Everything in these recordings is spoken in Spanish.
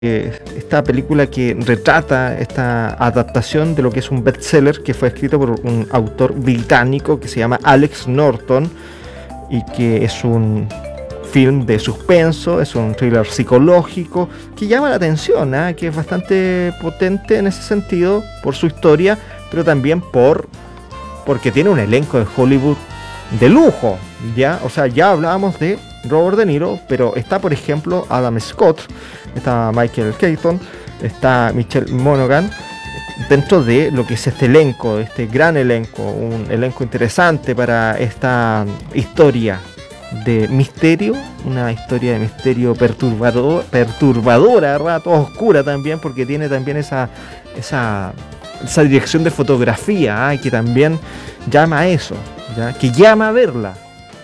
esta película que retrata esta adaptación de lo que es un bestseller que fue escrito por un autor británico que se llama Alex Norton y que es un film de suspenso, es un thriller psicológico que llama la atención, ¿eh? Que es bastante potente en ese sentido por su historia, pero también porque tiene un elenco de Hollywood de lujo, ¿ya? O sea, ya hablábamos de Robert De Niro, pero está, por ejemplo, Adam Scott, está Michael Keaton, está Michelle Monaghan, dentro de lo que es este elenco, este gran elenco, un elenco interesante para esta historia de misterio, una historia de misterio perturbadora, a rato oscura también, porque tiene también esa dirección de fotografía, que también llama a eso, ¿ya? Que llama a verla,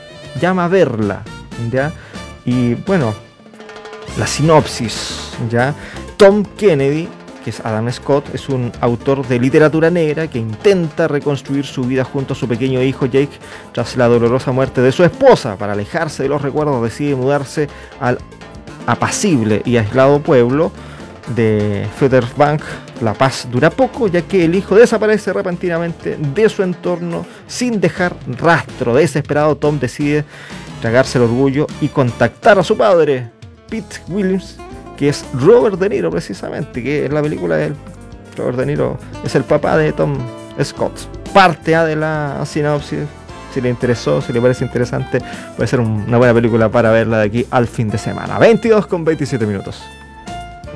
¿ya? Y bueno, la sinopsis, ¿ya? Tom Kennedy, que es Adam Scott, es un autor de literatura negra que intenta reconstruir su vida junto a su pequeño hijo Jake tras la dolorosa muerte de su esposa. Para alejarse de los recuerdos decide mudarse al apacible y aislado pueblo de Fairbank. La paz dura poco, ya que el hijo desaparece repentinamente de su entorno sin dejar rastro. Desesperado, Tom decide tragarse el orgullo y contactar a su padre, Pete Williams, que es Robert De Niro precisamente, que en la película de Robert De Niro es el papá de Tom Scott. Parte A de la sinopsis, si le interesó, si le parece interesante, puede ser una buena película para verla de aquí al fin de semana. 22:27 minutos.